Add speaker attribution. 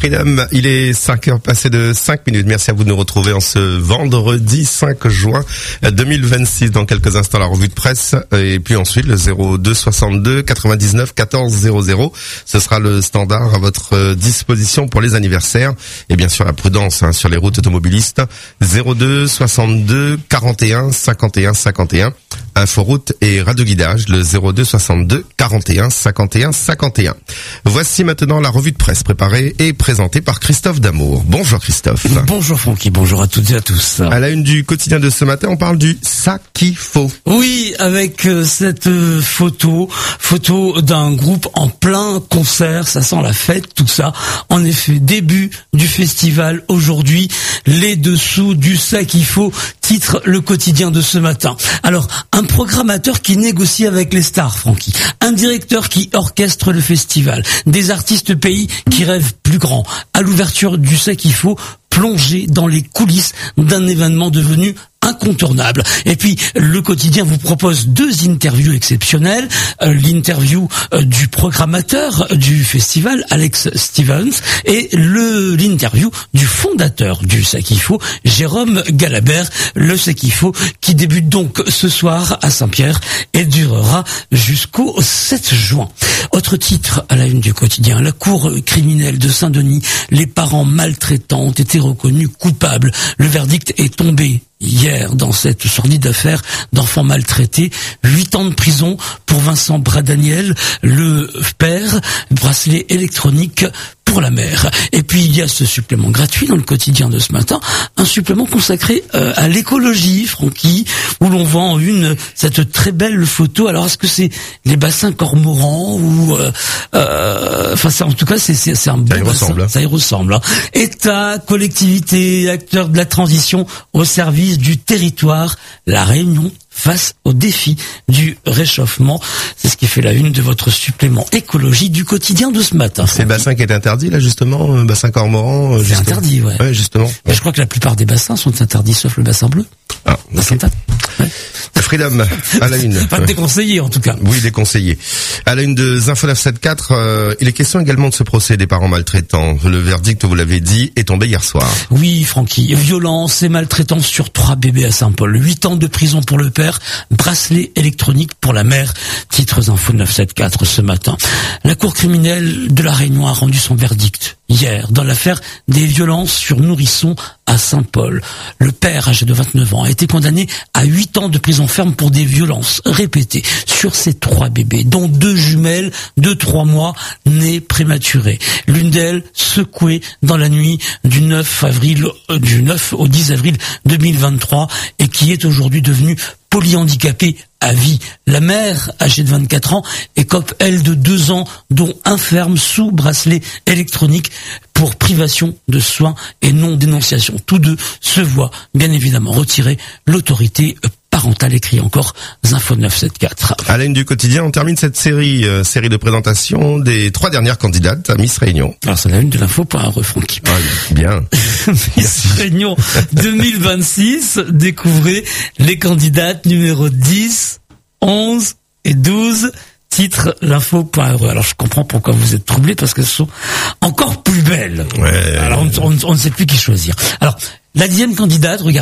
Speaker 1: Freedom, il est 5h passé de 5 minutes. Merci à vous de nous retrouver en ce vendredi 5 juin 2026. Dans quelques instants, la revue de presse. Et puis ensuite, le 02 62 99 14 00. Ce sera le standard à votre disposition pour les anniversaires. Et bien sûr, la prudence sur les routes automobilistes. 02 62 41 51 51. Inforoute et radioguidage, le 02 62 41 51 51. Voici maintenant la revue de presse préparée et présentée par Christophe Damour. Bonjour Christophe.
Speaker 2: Bonjour Francky, bonjour à toutes et à tous.
Speaker 1: À la une du quotidien de ce matin, on parle du ça qu'il faut.
Speaker 2: Oui, avec cette photo d'un groupe en plein concert, ça sent la fête, tout ça. En effet, début du festival aujourd'hui, les dessous du ça qu'il faut, titre le quotidien de ce matin. Alors, un programmateur qui négocie avec les stars, Francky. Un directeur qui orchestre le festival. Des artistes pays qui rêvent plus grand. À l'ouverture du ça qu'il faut, plonger dans les coulisses d'un événement devenu incontournable. Et puis, le quotidien vous propose 2 interviews exceptionnelles. L'interview du programmateur du festival, Alex Stevens, et l'interview du fondateur du ça qu'il faut, Jérôme Galabert. Le ça qu'il faut qui débute donc ce soir à Saint-Pierre et durera jusqu'au 7 juin. Autre titre à la une du quotidien, la cour criminelle de Saint-Denis. Les parents maltraitants ont été reconnus coupables. Le verdict est tombé hier dans cette sordide affaire d'enfants maltraités. 8 ans de prison pour Vincent Bradaniel, le père, bracelet électronique pour la mère. Et puis il y a ce supplément gratuit dans le quotidien de ce matin, un supplément consacré à l'écologie, Francky, où l'on voit en une cette très belle photo. Alors est-ce que c'est les bassins cormorans ou en tout cas c'est un beau bassin. Ça y ressemble. État, collectivité, acteurs de la transition au service du territoire, la Réunion face au défi du réchauffement. C'est ce qui fait la une de votre supplément écologie du quotidien de ce matin.
Speaker 1: C'est le bassin qui est interdit, là, justement, bassin cormoran.
Speaker 2: C'est interdit, ouais.
Speaker 1: Ouais, justement.
Speaker 2: Mais je crois que la plupart des bassins sont interdits, sauf le bassin bleu.
Speaker 1: Ah, okay.
Speaker 2: Ouais.
Speaker 1: Freedom, à la une.
Speaker 2: Pas déconseillé, en tout cas.
Speaker 1: Oui, déconseillé. À la une de Zinfo 974, il est question également de ce procès des parents maltraitants. Le verdict, vous l'avez dit, est tombé hier soir.
Speaker 2: Oui, Francky. Violence et maltraitance sur 3 bébés à Saint-Paul. 8 ans de prison pour le père, bracelet électronique pour la mère. Titre Zinfo 974 ce matin. La cour criminelle de la Réunion a rendu son verdict hier dans l'affaire des violences sur nourrissons à Saint-Paul. Le père, âgé de 29 ans, a été condamné à 8 ans de prison ferme pour des violences répétées sur ses 3 bébés, dont 2 jumelles de 3 mois nées prématurées. L'une d'elles secouée dans la nuit du 9 au 10 avril 2023 et qui est aujourd'hui devenue polyhandicapée à vie. La mère, âgée de 24 ans, écope, elle, de 2 ans, dont un ferme sous bracelet électronique pour privation de soins et non-dénonciation. Tous 2 se voient, bien évidemment, retirer l'autorité parentale, écrit encore Zinfo 974.
Speaker 1: À la une du quotidien, on termine cette série de présentation des 3 dernières candidates à Miss Réunion.
Speaker 2: Alors c'est la une de l'info.re, Francky.
Speaker 1: Ah, bien.
Speaker 2: Miss Réunion 2026, découvrez les candidates numéro 10, 11 et 12. Titre l'info.re. Alors je comprends pourquoi vous êtes troublés, parce que ce sont encore plus belles.
Speaker 1: Ouais.
Speaker 2: Alors on ne sait plus qui choisir. Alors la 10e candidate, regardez.